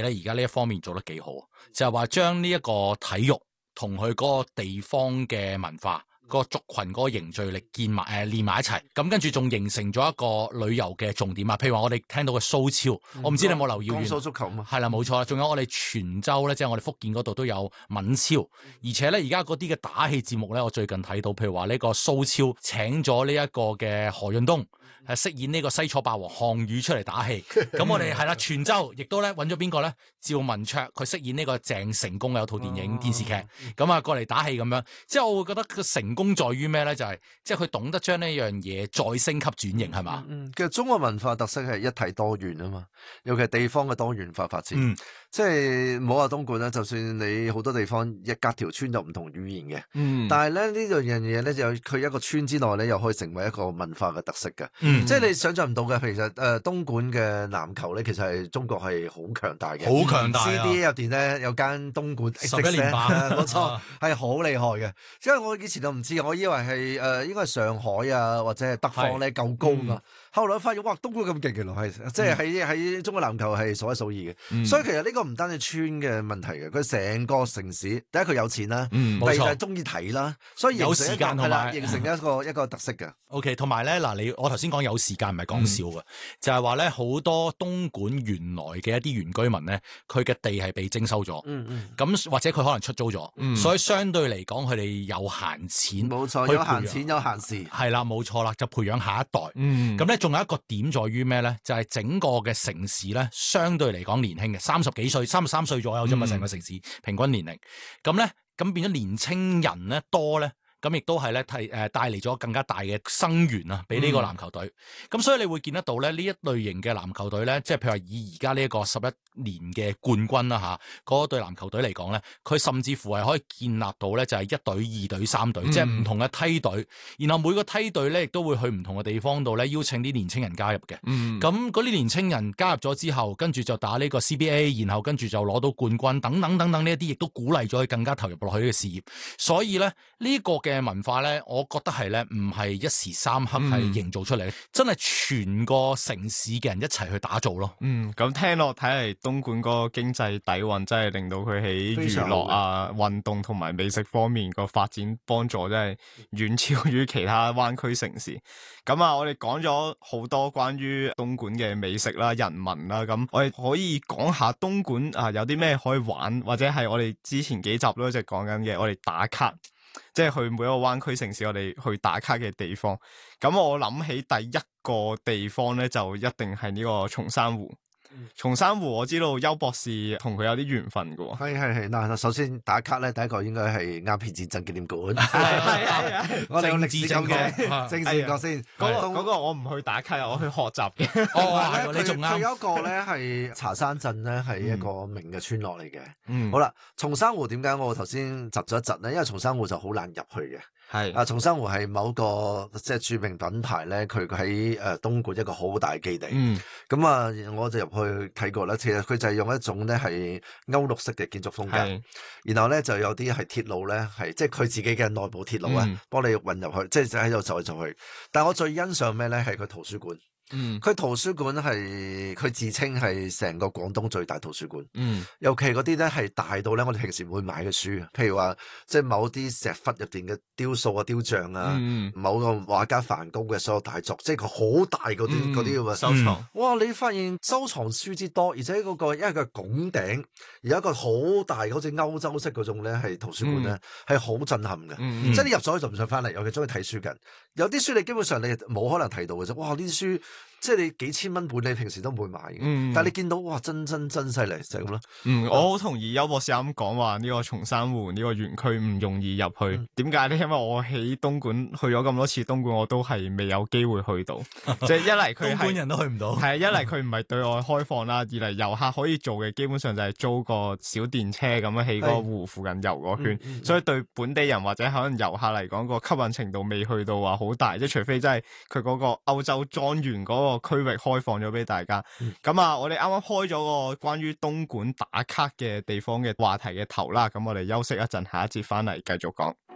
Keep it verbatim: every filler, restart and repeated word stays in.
咧而家呢一方面做得幾好，就係話將呢一個體育同佢嗰個地方嘅文化。個族群嗰個凝聚力建埋誒連埋一齊，咁跟住仲形成咗一個旅遊嘅重點啊！譬如話我哋聽到嘅蘇超，嗯、我唔知你有冇留意？ 江蘇足球嘛， 係啦，冇錯啦。仲有我哋泉州咧，即係我哋福建嗰度都有閩超，而且咧而家嗰啲嘅打氣節目咧，我最近睇到，譬如話呢個蘇超請咗呢一個嘅何潤東係飾演呢個西楚霸王項羽出嚟打氣。咁我哋係啦，泉州亦都咧揾咗邊個咧？趙文卓佢飾演呢個鄭成功有套電影、哦、電視劇，咁啊過嚟打氣咁樣。即係我會覺得個成功在於咩咧？就係、是、即係佢懂得將呢樣嘢再升級轉型，係嘛？ 嗯，其實中國文化特色係一體多元啊嘛，尤其係地方嘅多元化發展。 嗯、 即係唔好話東莞啦，就算你好多地方一隔條村有唔同語言嘅， 嗯、 但係咧呢樣嘢咧就佢一個村之內咧又可以成為一個文化嘅特色嘅。 嗯、 即係你想象唔到嘅，其實誒、呃、東莞嘅籃球咧，其實係中國係好強大嘅， 好強大、啊。 C D A 入邊咧有間東莞十一連霸， 冇錯係好厲害嘅。因為我以前就唔知，我以為係誒、呃、應該係上海啊或者係北方咧夠高㗎。嗯後來發現哇，東莞咁勁嘅咯，係即係喺喺中國籃球係數一數二嘅，嗯、所以其實呢個唔單止村嘅問題嘅，佢成個城市第一佢有錢啦， 嗯、 第二就係中意睇啦，所以有時間同埋形成一個一個特色嘅。 O K， 同埋咧嗱，你我頭先講有時間唔係講笑嘅，嗯、就係話咧好多東莞原來嘅一啲原居民咧，佢嘅地係被徵收咗，咁、嗯嗯、或者佢可能出租咗，嗯、所以相對嚟講佢哋有閒錢， 冇錯，有閒錢有閒事， 係啦，冇錯啦，就培養下一代，咁咧、嗯。仲有一個點在於咩咧？就係、是、整個嘅城市咧，相對嚟講年輕嘅，三十幾歲、三十三歲左右啫嘛，成、嗯、個城市平均年齡。咁咧，咁變咗年青人咧多咧，咁亦都係咧係誒帶嚟咗更加大嘅生源啊，俾呢個籃球隊。咁、嗯、所以你會見得到咧，呢一類型嘅籃球隊咧，即係譬如話以而家呢一個十一年嘅冠軍啦吓，嗰隊籃球隊嚟講咧，佢甚至乎係可以建立到咧就係一隊、二隊、三隊，嗯、即係唔同嘅梯隊。然後每個梯隊咧亦都會去唔同嘅地方度咧邀請啲年青人加入嘅。咁嗰啲年青人加入咗之後，跟住就打呢個 C B A， 然後跟住就攞到冠軍，等等等等呢一啲，亦都鼓勵咗佢更加投入落去呢個事業。所以咧呢、這個嘅文化咧，我覺得係咧唔係一時三刻係營造出嚟，嗯、真係全個城市嘅人一齊去打造咯。 嗯，咁聽落睇嚟，東莞嗰個經濟底蘊真係令到佢喺娛樂啊、運動同埋美食方面個發展幫助真係遠超於其他灣區城市。咁啊，我哋講咗好多關於東莞嘅美食啦、人民啦，咁我哋可以講下東莞啊有啲咩可以玩，或者係我哋之前幾集都一直講緊嘅，我哋打卡，即係去每一個灣區城市我哋去打卡嘅地方。咁我諗起第一個地方咧，就一定係呢個松山湖。松山湖我知道邱博士同佢有啲緣分㗎喎。 係係係，嗱，首先打卡咧，第一個應該係鴉片戰爭紀念館。 係係係， 我哋有歷史咁嘅正視角先。 嗰個嗰個我唔去打卡，我去學習嘅。 哦，你仲啱。 佢有一個咧係茶山鎮咧，係一個名嘅村落嚟嘅。 嗯， 好啦，松山湖點解我頭先窒咗一窒咧？因為松山湖就好難入去嘅。 係啊，松山湖係某個即係著名品牌咧，佢喺誒東莞一個好大基地。 嗯， 咁啊，我就入去睇過啦。其實佢就係用一種咧係歐陸式嘅建築風格，是然後咧就有啲係鐵路咧，係即係佢自己嘅內部鐵路啊，嗯、幫你運入去，即係喺度走嚟走去。但係我最欣賞咩咧？係佢圖書館。嗯，佢圖書館係佢自稱係成個廣東最大圖書館。嗯，尤其嗰啲咧係大到咧，我哋平時唔會買嘅書，譬如話即係某啲石窟入邊嘅雕塑啊、雕像啊，嗯、某個畫家梵高嘅所有大作，即係佢好大嗰啲嗰啲咁嘅收藏。嗯、哇！你發現收藏書之多，而且嗰、嗰個因為佢拱頂有一個好大，好似歐洲式嗰種咧，係圖書館咧，係好、嗯、震撼嘅。嗯嗯、即係你入咗去就唔想翻嚟，尤其中意睇書嘅。有啲書你基本上你冇可能睇到嘅啫。哇！呢啲書即係你幾千蚊本，你平時都唔會買嘅。嗯、但係你見到哇，真真真犀利就係咁咯。 嗯，我好同意邱博士啱講話呢個松山湖呢個園區唔容易入去。點解咧？因為我喺東莞去咗咁多次東莞，我都係未有機會去到。即係一嚟佢係東莞人都去唔到。 係啊，一嚟佢唔係對外開放啦，二嚟遊客可以做嘅基本上就係租個小電車咁樣喺個湖附近遊個圈。嗯嗯、所以對本地人或者可能遊客嚟講，個吸引程度未去到話好大。即係除非真係佢嗰個歐洲莊園嗰個區域開放咗俾大家，咁、嗯、啊，我哋啱啱開咗個關於東莞打卡嘅地方嘅話題嘅頭啦，咁我哋休息一陣，下一節翻嚟繼續講。